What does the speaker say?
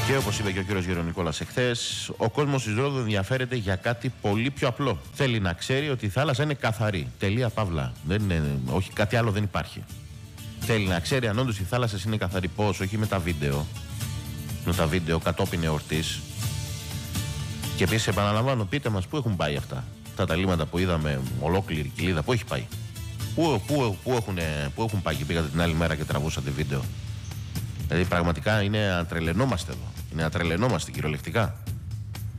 Και όπως είπε και ο κύριος Γερονικόλας εχθές, ο κόσμος της Ρόδου ενδιαφέρεται για κάτι πολύ πιο απλό. Θέλει να ξέρει ότι η θάλασσα είναι καθαρή. Τελεία παύλα. Όχι, κάτι άλλο δεν υπάρχει. Θέλει να ξέρει αν όντως η θάλασσα είναι καθαρή. Πώς, όχι με τα βίντεο. Με τα βίντεο κατόπιν εορτής. Και επίσης επαναλαμβάνω, πείτε μας πού έχουν πάει αυτά. Αυτά τα λίμματα που είδαμε, ολόκληρη κοιλίδα, πού έχει πάει. Πού έχουν πάει και πήγατε την άλλη μέρα και τραβούσατε βίντεο. Δηλαδή πραγματικά είναι να τρελαινόμαστε εδώ. Είναι να τρελαινόμαστε κυριολεκτικά.